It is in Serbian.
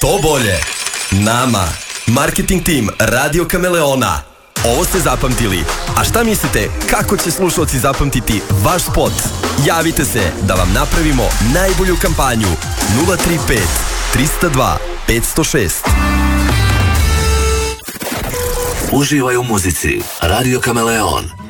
Što bolje? Nama. Marketing tim Radio Kameleona. Ovo ste zapamtili. A šta mislite, kako će slušalci zapamtiti vaš spot? Javite se da vam napravimo najbolju kampanju. 035 302 506. Uživaj u muzici. Radio Kameleon.